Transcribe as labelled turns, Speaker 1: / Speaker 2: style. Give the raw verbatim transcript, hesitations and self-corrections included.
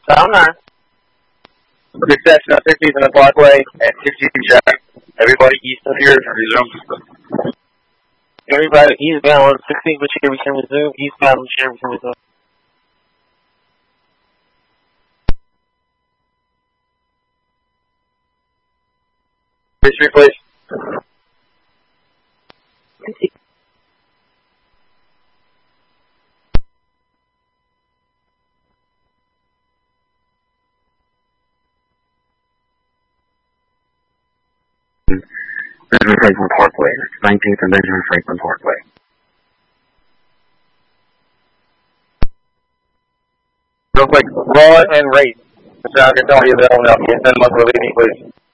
Speaker 1: Down nine. Good section of sixties in the Parkway at sixty-two Jack. Everybody east of here, resume. Everybody eastbound on sixteen, but here we can resume. Eastbound, here we can resume. History, please. Benjamin Franklin Parkway. nineteenth and Benjamin Franklin Parkway. Real quick, Raw and rate. Mister Alcantara, available now. Can you send them up for leaving, please?